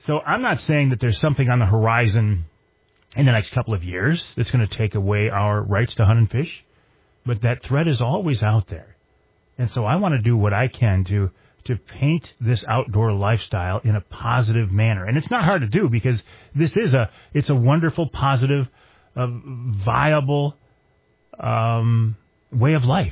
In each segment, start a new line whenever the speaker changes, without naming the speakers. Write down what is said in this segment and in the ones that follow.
So I'm not saying that there's something on the horizon in the next couple of years that's going to take away our rights to hunt and fish, but that threat is always out there. And so I want to do what I can to paint this outdoor lifestyle in a positive manner. And it's not hard to do because it's a wonderful, positive, viable way of life.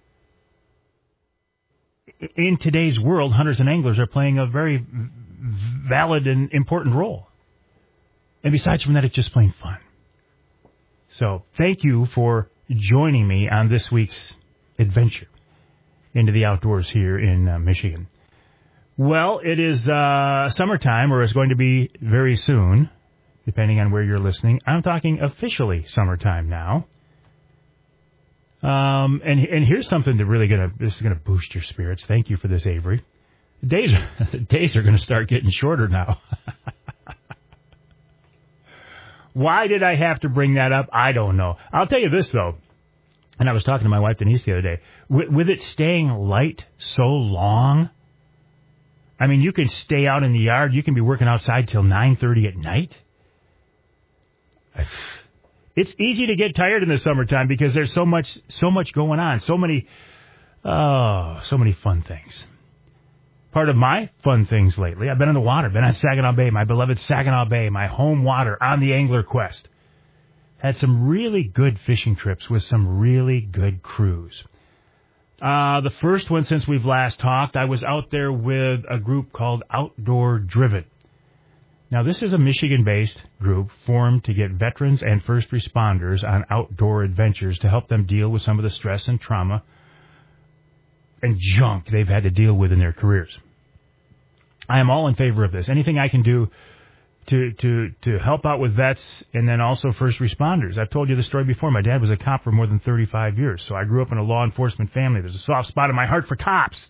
In today's world, hunters and anglers are playing a very valid and important role. And besides from that, it's just plain fun. So thank you for joining me on this week's adventure into the outdoors here in Michigan. Well, it is summertime, or it's going to be very soon, depending on where you're listening. I'm talking officially summertime now. And here's something that this is gonna boost your spirits. Thank you for this, Avery. The days are going to start getting shorter now. Why did I have to bring that up? I don't know. I'll tell you this, though, and I was talking to my wife, Denise, the other day. With it staying light so long, I mean, you can stay out in the yard. You can be working outside till 9:30 at night. It's easy to get tired in the summertime because there's so much going on, so many fun things. Part of my fun things lately, I've been on the water, been on Saginaw Bay, my beloved Saginaw Bay, my home water, on the Angler Quest. Had some really good fishing trips with some really good crews. The first one since we've last talked, I was out there with a group called Outdoor Driven. Now, this is a Michigan-based group formed to get veterans and first responders on outdoor adventures to help them deal with some of the stress and trauma and junk they've had to deal with in their careers. I am all in favor of this. Anything I can do to help out with vets and then also first responders. I've told you the story before. My dad was a cop for more than 35 years, so I grew up in a law enforcement family. There's a soft spot in my heart for cops.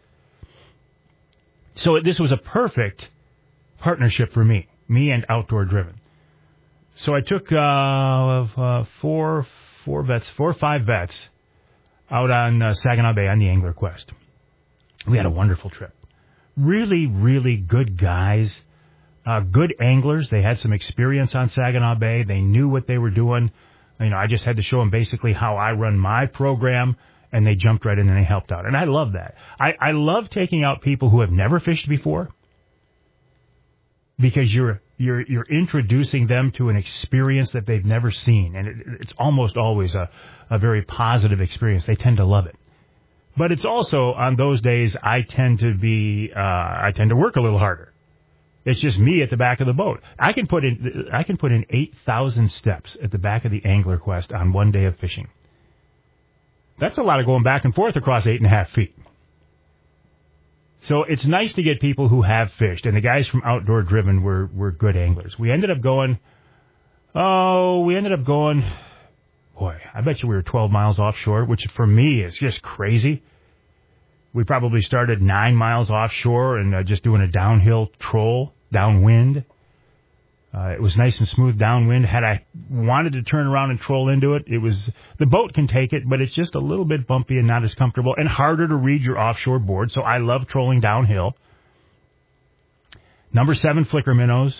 So this was a perfect partnership for me and Outdoor Driven. So I took 4 or 5 vets out on Saginaw Bay on the Angler Quest. We had a wonderful trip. Really, really good guys, good anglers. They had some experience on Saginaw Bay. They knew what they were doing. I just had to show them basically how I run my program, and they jumped right in and they helped out. And I love that. I love taking out people who have never fished before, because you're introducing them to an experience that they've never seen, and it's almost always a very positive experience. They tend to love it. But it's also, on those days, I tend to work a little harder. It's just me at the back of the boat. I can put in 8,000 steps at the back of the Angler Quest on one day of fishing. That's a lot of going back and forth across 8.5 feet. So it's nice to get people who have fished, and the guys from Outdoor Driven were good anglers. We ended up going, boy, I bet you we were 12 miles offshore, which for me is just crazy. We probably started 9 miles offshore and just doing a downhill troll, downwind. It was nice and smooth downwind. Had I wanted to turn around and troll into it, the boat can take it, but it's just a little bit bumpy and not as comfortable and harder to read your offshore board. So I love trolling downhill. Number 7 flicker minnows,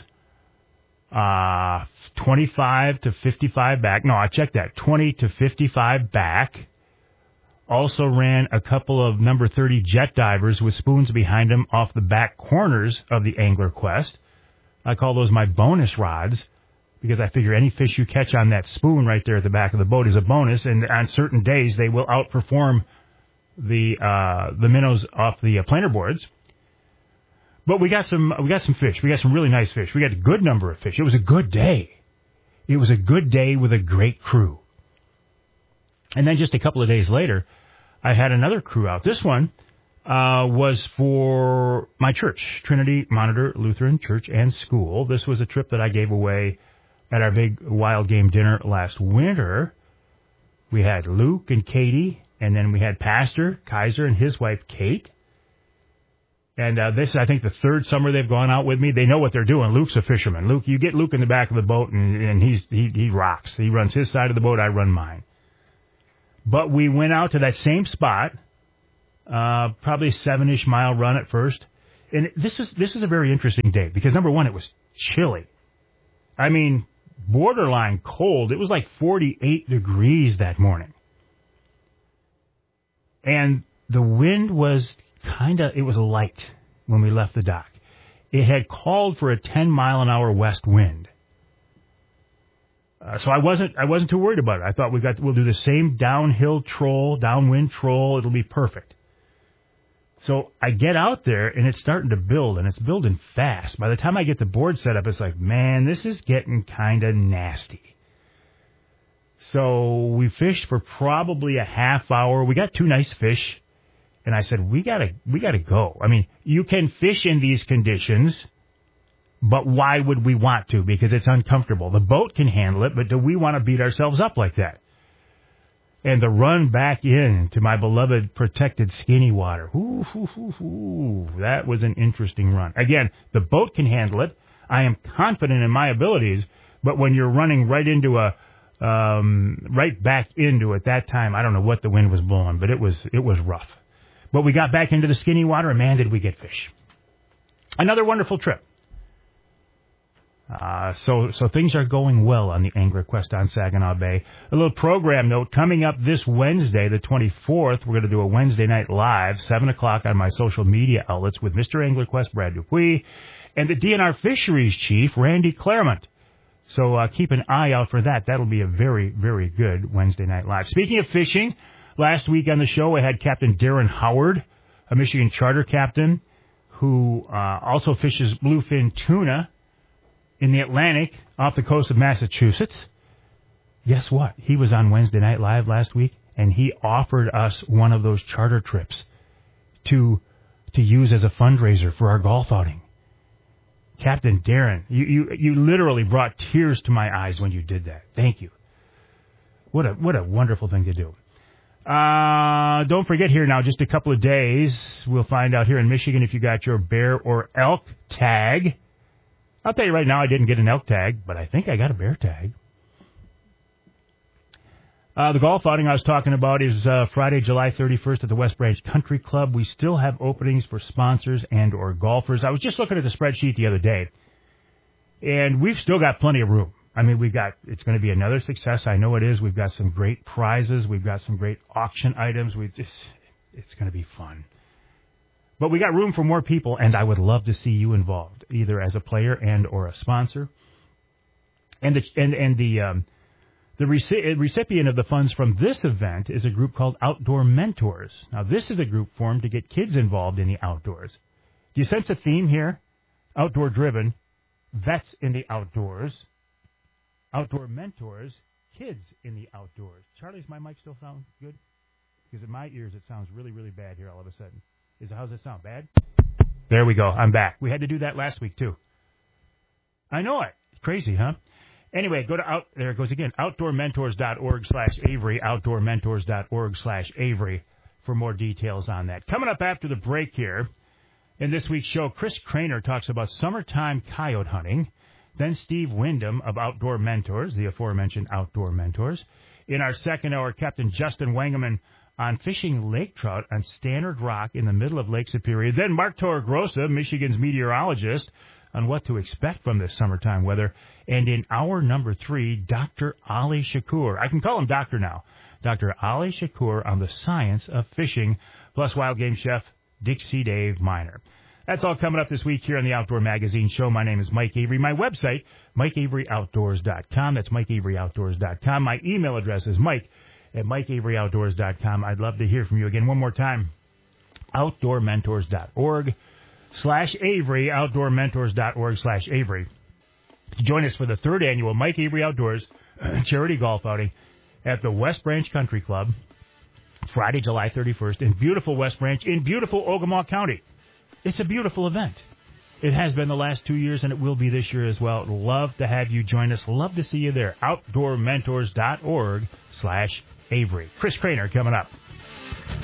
25 to 55 back. No, I checked that. 20 to 55 back. Also ran a couple of number 30 jet divers with spoons behind them off the back corners of the Angler Quest. I call those my bonus rods, because I figure any fish you catch on that spoon right there at the back of the boat is a bonus, and on certain days they will outperform the minnows off the planer boards. But we got some fish. We got some really nice fish. We got a good number of fish. It was a good day. It was a good day with a great crew. And then just a couple of days later, I had another crew out. This one was for my church, Trinity Monitor Lutheran Church and School. This was a trip that I gave away at our big wild game dinner last winter. We had Luke and Katie, and then we had Pastor Kaiser and his wife, Kate. And this is, I think, the third summer they've gone out with me. They know what they're doing. Luke's a fisherman. You get Luke in the back of the boat, and he rocks. He runs his side of the boat. I run mine. But we went out to that same spot, probably a 7-ish mile run at first. And this was a very interesting day because, number one, it was chilly. I mean, borderline cold. It was like 48 degrees that morning. And the wind was it was light when we left the dock. It had called for a 10-mile-an-hour west wind. So I wasn't too worried about it. I thought we'll do the same downwind troll. It'll be perfect. So I get out there, and it's starting to build, and it's building fast. By the time I get the board set up, it's like, man, this is getting kind of nasty. So we fished for probably a half hour. We got 2 nice fish, and I said, we gotta go. I mean, you can fish in these conditions, but why would we want to? Because it's uncomfortable. The boat can handle it, but do we want to beat ourselves up like that? And the run back in to my beloved protected skinny water. That was an interesting run. Again, the boat can handle it. I am confident in my abilities, but when you're running right back into it that time, I don't know what the wind was blowing, but it was rough. But we got back into the skinny water, and man, did we get fish. Another wonderful trip. So things are going well on the Angler Quest on Saginaw Bay. A little program note, coming up this Wednesday, the 24th, we're going to do a Wednesday night live, 7 o'clock on my social media outlets with Mr. Angler Quest, Brad Dupuis, and the DNR Fisheries Chief, Randy Claremont. So keep an eye out for that. That'll be a very, very good Wednesday night live. Speaking of fishing, last week on the show I had Captain Darren Howard, a Michigan charter captain, who also fishes bluefin tuna in the Atlantic off the coast of Massachusetts. Guess what? He was on Wednesday Night Live last week, and he offered us one of those charter trips to use as a fundraiser for our golf outing. Captain Darren, you literally brought tears to my eyes when you did that. Thank you. What a wonderful thing to do. Don't forget here now, just a couple of days, we'll find out here in Michigan if you got your bear or elk tag. I'll tell you right now, I didn't get an elk tag, but I think I got a bear tag. The golf outing I was talking about is Friday, July 31st at the West Branch Country Club. We still have openings for sponsors and or golfers. I was just looking at the spreadsheet the other day, and we've still got plenty of room. I mean, it's going to be another success. I know it is. We've got some great prizes. We've got some great auction items. It's going to be fun. But we got room for more people, and I would love to see you involved, either as a player and or a sponsor. And the recipient of the funds from this event is a group called Outdoor Mentors. Now, this is a group formed to get kids involved in the outdoors. Do you sense a theme here? Outdoor-driven, vets in the outdoors, outdoor mentors, kids in the outdoors. Charlie, does my mic still sound good? Because in my ears, it sounds really, really bad here all of a sudden. How's it sound? Bad? There we go. I'm back. We had to do that last week, too. I know it. Crazy, huh? Anyway, go to there it goes again, outdoormentors.org/Avery, outdoormentors.org/Avery for more details on that. Coming up after the break here, in this week's show, Chris Craner talks about summertime coyote hunting. Then Steve Wyndham of Outdoor Mentors, the aforementioned Outdoor Mentors. In our second hour, Captain Justin Wangerman on fishing lake trout on Stannard Rock in the middle of Lake Superior. Then Mark Torregrossa, Michigan's meteorologist, on what to expect from this summertime weather. And in hour number 3, Dr. Ali Shakur. I can call him doctor now. Dr. Ali Shakur on the science of fishing, plus wild game chef Dixie Dave Miner. That's all coming up this week here on the Outdoor Magazine Show. My name is Mike Avery. My website, MikeAveryOutdoors.com. That's MikeAveryOutdoors.com. My email address is Mike@MikeAveryOutdoors.com. I'd love to hear from you again one more time. OutdoorMentors.org/Avery, OutdoorMentors.org/Avery. Join us for the 3rd annual Mike Avery Outdoors charity golf outing at the West Branch Country Club, Friday, July 31st, in beautiful West Branch, in beautiful Ogemaw County. It's a beautiful event. It has been the last 2 years, and it will be this year as well. Love to have you join us. Love to see you there. OutdoorMentors.org/Avery. Chris Craner coming up.